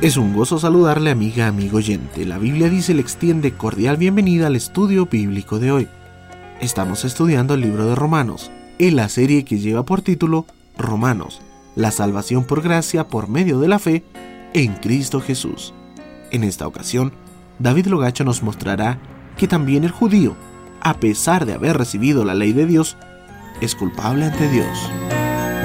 Es un gozo saludarle, amiga, amigo oyente. La Biblia dice le extiende cordial bienvenida al estudio bíblico de hoy. Estamos estudiando el libro de Romanos, en la serie que lleva por título Romanos, la salvación por gracia por medio de la fe en Cristo Jesús. En esta ocasión, David Logacho nos mostrará que también el judío, a pesar de haber recibido la ley de Dios, es culpable ante Dios.